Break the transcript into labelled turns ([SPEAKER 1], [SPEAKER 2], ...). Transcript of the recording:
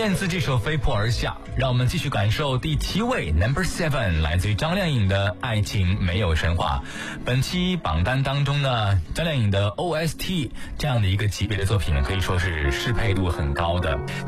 [SPEAKER 1] 燕姿这首飞扑而下，让我们继续感受第7位 Number 7， 来自于张靓颖的爱情没有神话。本期榜单当中呢，张靓颖的 OST 这样的一个级别的作品可以说是适配度很高的。